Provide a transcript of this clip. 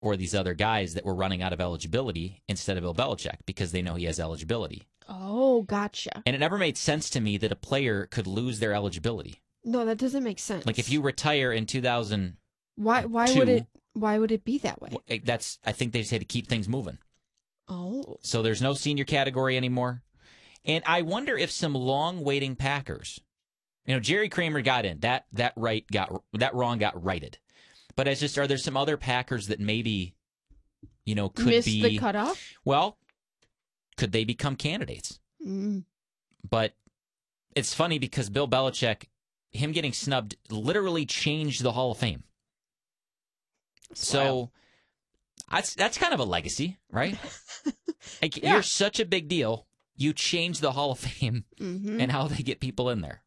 or these other guys that were running out of eligibility instead of Bill Belichick because they know he has eligibility. Oh, gotcha. And it never made sense to me that a player could lose their eligibility. No, that doesn't make sense. Like if you retire in 2000, why would it be that way? I think they just had to keep things moving. Oh. So there's no senior category anymore. And I wonder if some long waiting Packers, Jerry Kramer got in. That wrong got righted. But are there some other Packers that maybe, could Missed be the cutoff? Well, could they become candidates? Mm. But it's funny because Bill Belichick, him getting snubbed, literally changed the Hall of Fame. So that's kind of a legacy, right? You're such a big deal. You change the Hall of Fame and how they get people in there.